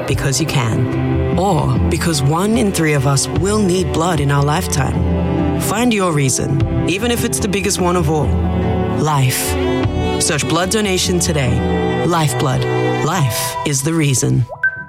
because you can. Or because 1 in 3 of us will need blood in our lifetime. Find your reason, even if it's the biggest one of all. Life. Search blood donation today. Lifeblood. Life is the reason.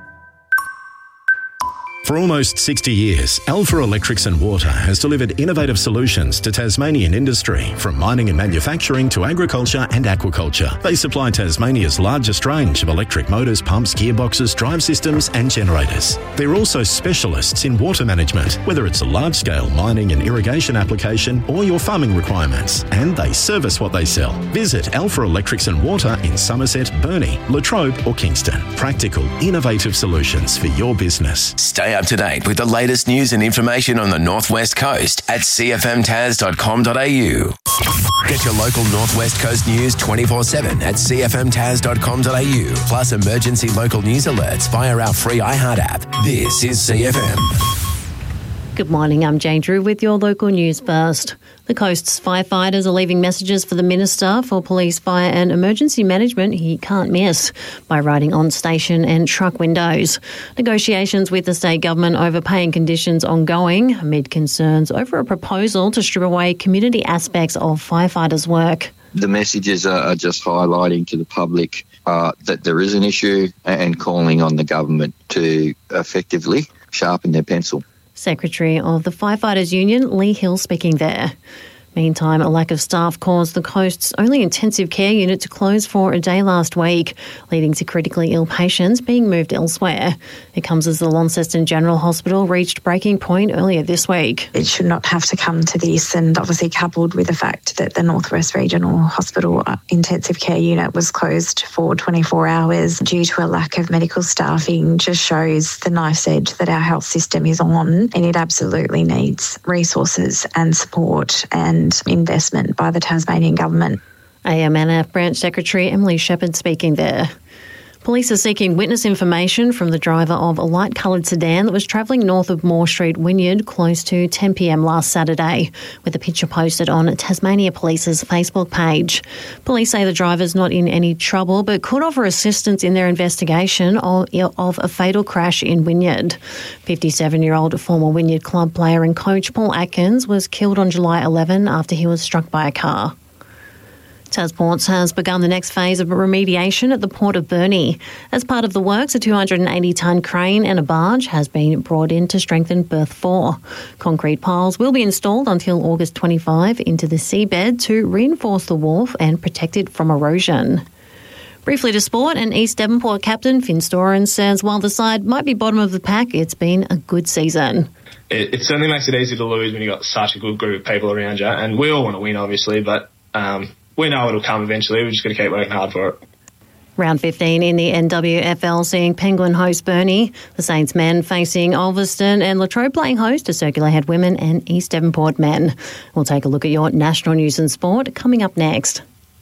For almost 60 years, Alpha Electrics and Water has delivered innovative solutions to Tasmanian industry, from mining and manufacturing to agriculture and aquaculture. They supply Tasmania's largest range of electric motors, pumps, gearboxes, drive systems and generators. They're also specialists in water management, whether it's a large-scale mining and irrigation application or your farming requirements, and they service what they sell. Visit Alpha Electrics and Water in Somerset, Burnie, Latrobe or Kingston. Practical, innovative solutions for your business. Stay up to date with the latest news and information on the Northwest Coast at cfmtas.com.au. Get your local Northwest Coast news 24/7 at cfmtas.com.au. Plus emergency local news alerts via our free iHeart app. This is CFM. Good morning, I'm Jane Drew with your local news first. The Coast's firefighters are leaving messages for the Minister for Police, Fire and Emergency Management he can't miss by writing on station and truck windows. Negotiations with the state government over pay and conditions ongoing amid concerns over a proposal to strip away community aspects of firefighters' work. The messages are just highlighting to the public that there is an issue and calling on the government to effectively sharpen their pencil. Secretary of the Firefighters Union, Lee Hill, speaking there. Meantime, a lack of staff caused the Coast's only intensive care unit to close for a day last week, leading to critically ill patients being moved elsewhere. It comes as the Launceston General Hospital reached breaking point earlier this week. It should not have to come to this, and obviously coupled with the fact that the Northwest Regional Hospital intensive care unit was closed for 24 hours due to a lack of medical staffing, just shows the knife's edge that our health system is on, and it absolutely needs resources and support and investment by the Tasmanian Government. AMNF Branch Secretary Emily Shepherd speaking there. Police are seeking witness information from the driver of a light-coloured sedan that was travelling north of Moore Street, Wynyard, close to 10 p.m. last Saturday, with a picture posted on Tasmania Police's Facebook page. Police say the driver's not in any trouble but could offer assistance in their investigation of a fatal crash in Wynyard. 57-year-old former Wynyard club player and coach Paul Atkins was killed on July 11 after he was struck by a car. Tasports has begun the next phase of remediation at the Port of Burnie. As part of the works, a 280-tonne crane and a barge has been brought in to strengthen Berth 4. Concrete piles will be installed until August 25 into the seabed to reinforce the wharf and protect it from erosion. Briefly to sport, and East Devonport captain Finn Storen says while the side might be bottom of the pack, it's been a good season. It certainly makes it easy to lose when you've got such a good group of people around you, and we all want to win, obviously, but we know it'll come eventually. We're just going to keep working hard for it. Round 15 in the NWFL seeing Penguin host Burnie, the Saints men facing Ulverston, and Latrobe playing host to Circular Head women and East Devonport men. We'll take a look at your national news and sport coming up next.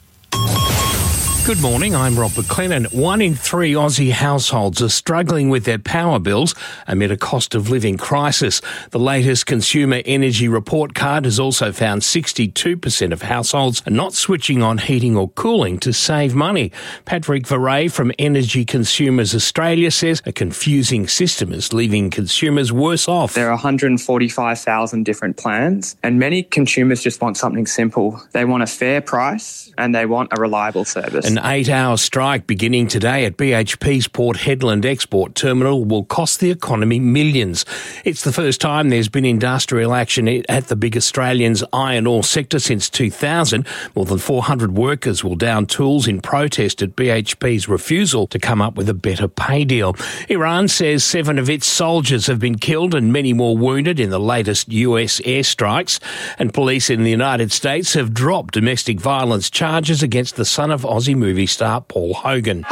Good morning, I'm Rob McLennan. 1 in 3 Aussie households are struggling with their power bills amid a cost of living crisis. The latest Consumer Energy Report card has also found 62% of households are not switching on heating or cooling to save money. Patrick Varay from Energy Consumers Australia says a confusing system is leaving consumers worse off. There are 145,000 different plans, and many consumers just want something simple. They want a fair price and they want a reliable service. An 8-hour strike beginning today at BHP's Port Hedland Export Terminal will cost the economy millions. It's the first time there's been industrial action at the big Australian's iron ore sector since 2000. More than 400 workers will down tools in protest at BHP's refusal to come up with a better pay deal. Iran says 7 of its soldiers have been killed and many more wounded in the latest US airstrikes. And police in the United States have dropped domestic violence charges against the son of Aussie movie star Paul Hogan.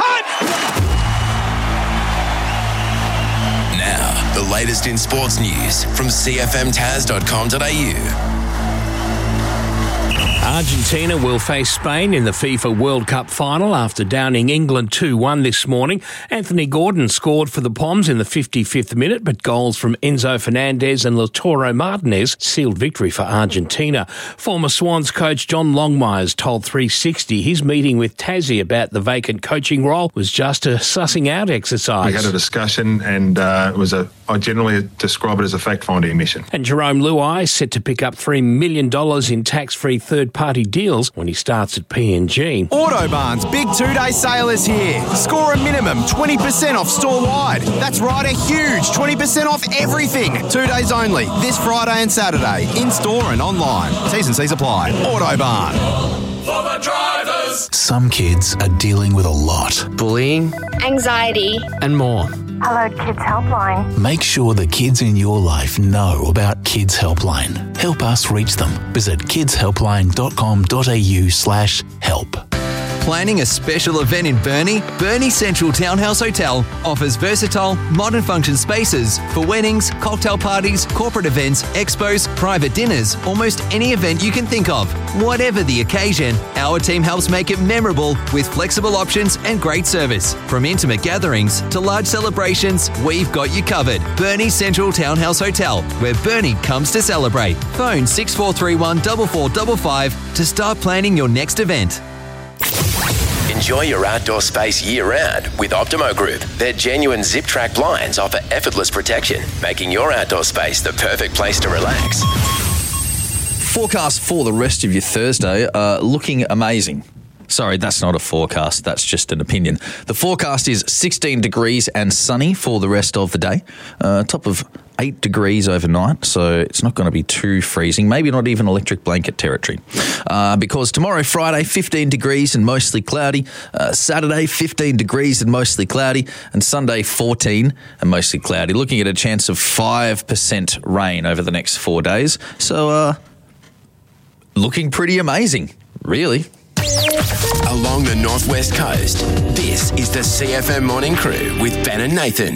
Now, the latest in sports news from cfmtas.com.au. Argentina will face Spain in the FIFA World Cup final after downing England 2-1 this morning. Anthony Gordon scored for the Poms in the 55th minute, but goals from Enzo Fernandez and Lautaro Martinez sealed victory for Argentina. Former Swans coach John Longmire's told 360 his meeting with Tassie about the vacant coaching role was just a sussing out exercise. We had a discussion and I generally describe it as a fact-finding mission. And Jerome Luai is set to pick up $3 million in tax-free third-party deals when he starts at PNG. Autobarn's big 2-day sale is here. Score a minimum 20% off store-wide. That's right, a huge 20% off everything. 2 days only, this Friday and Saturday, in-store and online. T's and C's apply. Autobarn. For the drivers. Some kids are dealing with a lot. Bullying, anxiety, and more. Hello Kids Helpline. Make sure the kids in your life know about Kids Helpline. Help us reach them. Visit kidshelpline.com.au/help. Planning a special event in Burnie? Burnie Central Townhouse Hotel offers versatile, modern function spaces for weddings, cocktail parties, corporate events, expos, private dinners, almost any event you can think of. Whatever the occasion, our team helps make it memorable with flexible options and great service. From intimate gatherings to large celebrations, we've got you covered. Burnie Central Townhouse Hotel, where Burnie comes to celebrate. Phone 6431 4455 to start planning your next event. Enjoy your outdoor space year-round with Optimo Group. Their genuine zip-track blinds offer effortless protection, making your outdoor space the perfect place to relax. Forecast for the rest of your Thursday, looking amazing. Sorry, that's not a forecast. That's just an opinion. The forecast is 16 degrees and sunny for the rest of the day. Top of 8 degrees overnight, so it's not going to be too freezing. Maybe not even electric blanket territory. Because tomorrow, Friday, 15 degrees and mostly cloudy. Saturday, 15 degrees and mostly cloudy. And Sunday, 14 and mostly cloudy. Looking at a chance of 5% rain over the next 4 days. So, looking pretty amazing, really. Along the northwest coast, this is the CFM Morning Crew with Ben and Nathan.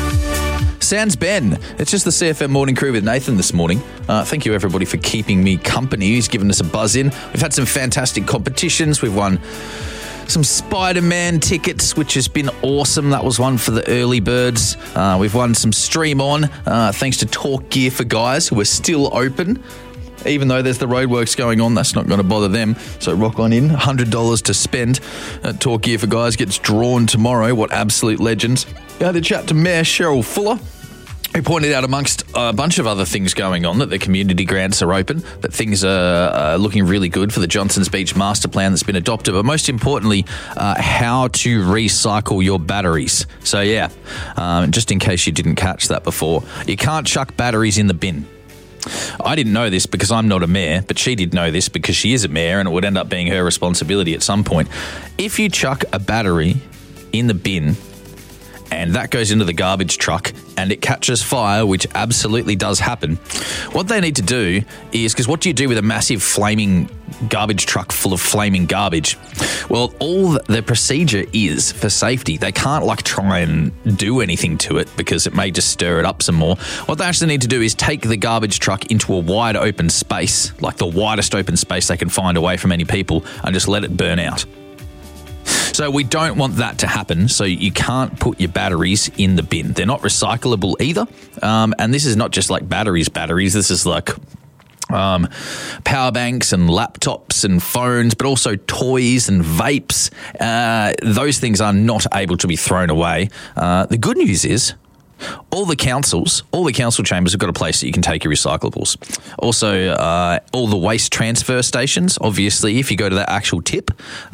Sans Ben. It's just the CFM Morning Crew with Nathan this morning. Thank you, everybody, for keeping me company. He's given us a buzz in. We've had some fantastic competitions. We've won some Spider-Man tickets, which has been awesome. That was one for the early birds. We've won some Stream On, thanks to Talk Gear for Guys, who are still open. Even though there's the roadworks going on, that's not going to bother them. So rock on in. $100 to spend at Talk Gear for Guys gets drawn tomorrow. What absolute legends. We had a chat to Mayor Cheryl Fuller, who pointed out amongst a bunch of other things going on that the community grants are open, that things are looking really good for the Johnsons Beach master plan that's been adopted, but most importantly, how to recycle your batteries. So yeah, just in case you didn't catch that before, you can't chuck batteries in the bin. I didn't know this because I'm not a mayor, but she did know this because she is a mayor and it would end up being her responsibility at some point. If you chuck a battery in the bin and that goes into the garbage truck and it catches fire, which absolutely does happen, what they need to do is, because what do you do with a massive flaming garbage truck full of flaming garbage? Well, all the procedure is for safety. They can't try and do anything to it because it may just stir it up some more. What they actually need to do is take the garbage truck into a wide open space, like the widest open space they can find away from any people, and just let it burn out. So we don't want that to happen, so you can't put your batteries in the bin. They're not recyclable either, and this is not just like batteries. This is like power banks and laptops and phones, but also toys and vapes. Those things are not able to be thrown away. The good news is all the council chambers have got a place that you can take your recyclables. Also, all the waste transfer stations, obviously, if you go to that actual tip,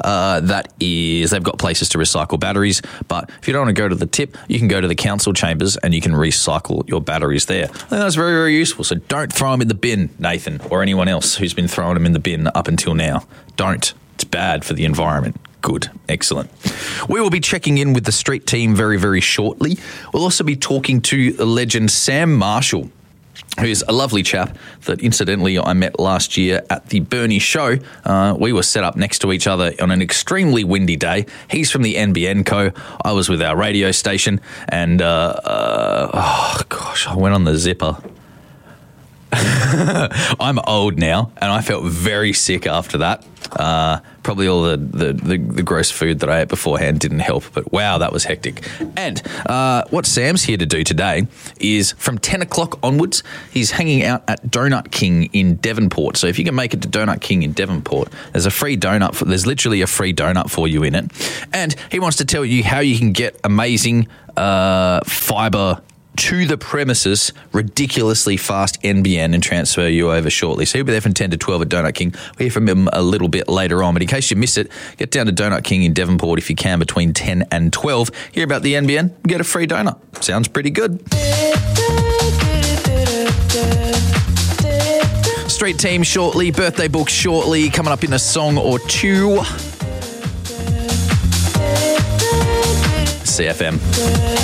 they've got places to recycle batteries. But if you don't want to go to the tip, you can go to the council chambers and you can recycle your batteries there. I think that's very, very useful. So don't throw them in the bin, Nathan, or anyone else who's been throwing them in the bin up until now. Don't. It's bad for the environment. Good. Excellent. We will be checking in with the street team very, very shortly. We'll also be talking to the legend Sam Marshall, who's a lovely chap that, incidentally, I met last year at the Burnie show. We were set up next to each other on an extremely windy day. He's from the NBN Co. I was with our radio station, and, I went on the zipper. I'm old now, and I felt very sick after that. Probably all the gross food that I ate beforehand didn't help, but wow, that was hectic. And what Sam's here to do today is from 10 o'clock onwards, he's hanging out at Donut King in Devonport. So if you can make it to Donut King in Devonport, there's a free donut. There's literally a free donut for you in it. And he wants to tell you how you can get amazing fibre to the premises, ridiculously fast NBN, and transfer you over shortly. So he'll be there from 10 to 12 at Donut King. We'll hear from him a little bit later on. But in case you miss it, get down to Donut King in Devonport if you can between 10 and 12. Hear about the NBN, get a free donut. Sounds pretty good. Street team shortly, birthday book shortly, coming up in a song or two. CFM.